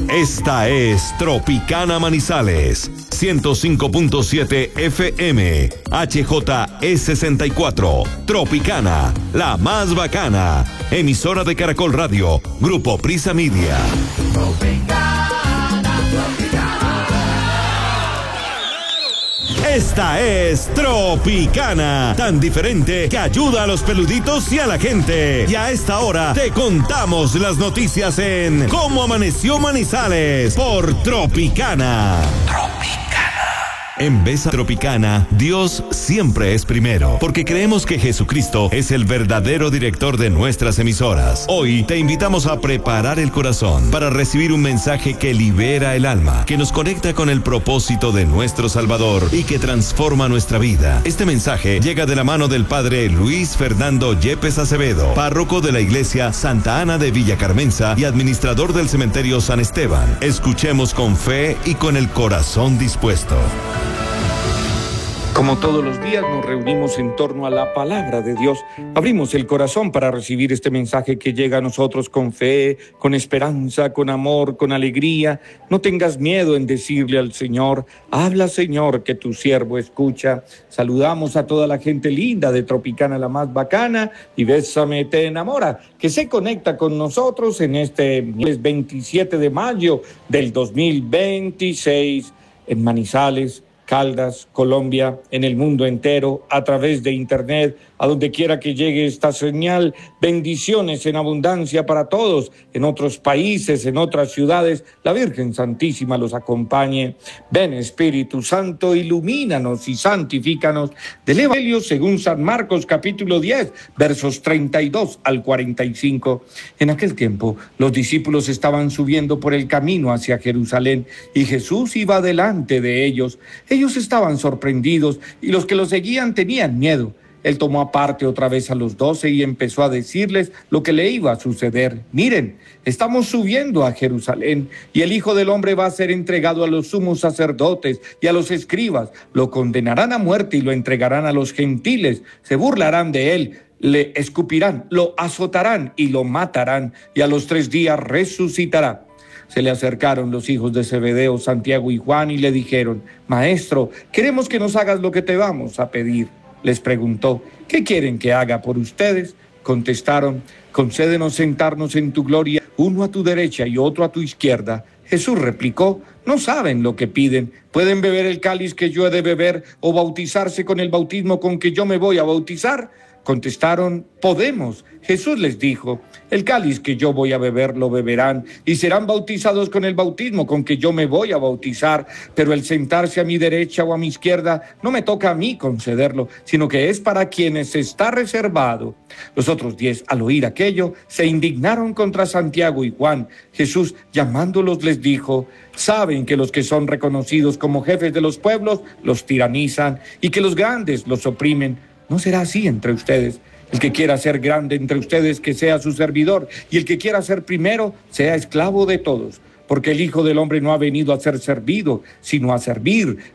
Esta es Tropicana Manizales, 105.7 FM, HJE64, Tropicana, la más bacana, emisora de Caracol Radio, Grupo Prisa Media. Esta es Tropicana, tan diferente que ayuda a los peluditos y a la gente. Y a esta hora te contamos las noticias en Cómo Amaneció Manizales por Tropicana. En Besa Tropicana, Dios siempre es primero, porque creemos que Jesucristo es el verdadero director de nuestras emisoras. Hoy te invitamos a preparar el corazón para recibir un mensaje que libera el alma, que nos conecta con el propósito de nuestro Salvador y que transforma nuestra vida. Este mensaje llega de la mano del Padre Luis Fernando Yepes Acevedo, párroco de la Iglesia Santa Ana de Villa Carmenza y administrador del Cementerio San Esteban. Escuchemos con fe y con el corazón dispuesto. Como todos los días nos reunimos en torno a la palabra de Dios, abrimos el corazón para recibir este mensaje que llega a nosotros con fe, con esperanza, con amor, con alegría. No tengas miedo en decirle al Señor, habla Señor, que tu siervo escucha. Saludamos a toda la gente linda de Tropicana, la más bacana, y Bésame te enamora, que se conecta con nosotros en este 27 de mayo del 2026 en Manizales, Caldas, Colombia, en el mundo entero, a través de internet, a donde quiera que llegue esta señal. Bendiciones en abundancia para todos, en otros países, en otras ciudades. La Virgen Santísima los acompañe. Ven, Espíritu Santo, ilumínanos y santifícanos. Del Evangelio según San Marcos, capítulo 10, versos 32 al 45. En aquel tiempo, los discípulos estaban subiendo por el camino hacia Jerusalén, y Jesús iba delante de ellos. Ellos estaban sorprendidos, y los que lo seguían tenían miedo. Él tomó aparte otra vez a los 12 y empezó a decirles lo que le iba a suceder. Miren, estamos subiendo a Jerusalén, y el Hijo del Hombre va a ser entregado a los sumos sacerdotes y a los escribas. Lo condenarán a muerte y lo entregarán a los gentiles. Se burlarán de él, le escupirán, lo azotarán y lo matarán, y a los 3 días resucitará. Se le acercaron los hijos de Zebedeo, Santiago y Juan, y le dijeron: Maestro, queremos que nos hagas lo que te vamos a pedir. Les preguntó: ¿qué quieren que haga por ustedes? Contestaron: concédenos sentarnos en tu gloria, uno a tu derecha y otro a tu izquierda. Jesús replicó: no saben lo que piden. ¿Pueden beber el cáliz que yo he de beber o bautizarse con el bautismo con que yo me voy a bautizar? Contestaron: podemos. Jesús les dijo: el cáliz que yo voy a beber lo beberán y serán bautizados con el bautismo con que yo me voy a bautizar, pero el sentarse a mi derecha o a mi izquierda no me toca a mí concederlo, sino que es para quienes está reservado. Los otros 10, al oír aquello, se indignaron contra Santiago y Juan. Jesús, llamándolos, les dijo: saben que los que son reconocidos como jefes de los pueblos los tiranizan y que los grandes los oprimen. No será así entre ustedes. El que quiera ser grande entre ustedes, que sea su servidor, y el que quiera ser primero, sea esclavo de todos. Porque el Hijo del Hombre no ha venido a ser servido, sino a servir,